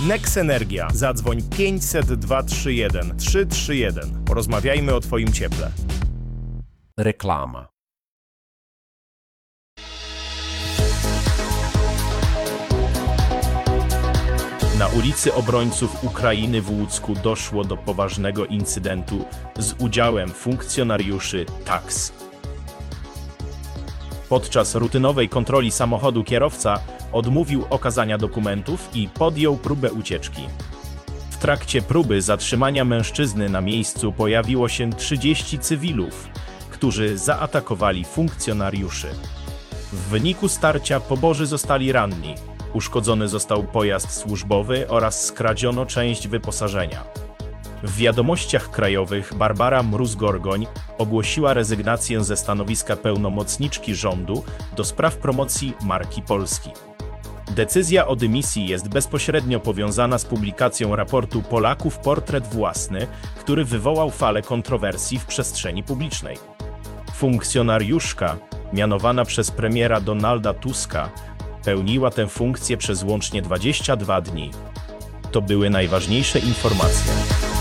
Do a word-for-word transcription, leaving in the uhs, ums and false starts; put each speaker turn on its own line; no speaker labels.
Nex Energia. Zadzwoń pięćset dwa trzy jeden trzy trzy jeden. Porozmawiajmy o Twoim cieple.
Reklama.
Na ulicy Obrońców Ukrainy w Łucku doszło do poważnego incydentu z udziałem funkcjonariuszy T A K S. Podczas rutynowej kontroli samochodu kierowca odmówił okazania dokumentów i podjął próbę ucieczki. W trakcie próby zatrzymania mężczyzny na miejscu pojawiło się trzydziestu cywilów, którzy zaatakowali funkcjonariuszy. W wyniku starcia poboży zostali ranni. Uszkodzony został pojazd służbowy oraz skradziono część wyposażenia. W wiadomościach krajowych Barbara Mróz-Gorgoń ogłosiła rezygnację ze stanowiska pełnomocniczki rządu do spraw promocji marki Polski. Decyzja o dymisji jest bezpośrednio powiązana z publikacją raportu Polaków Portret Własny, który wywołał falę kontrowersji w przestrzeni publicznej. Funkcjonariuszka, mianowana przez premiera Donalda Tuska, pełniła tę funkcję przez łącznie dwadzieścia dwa dni. To były najważniejsze informacje.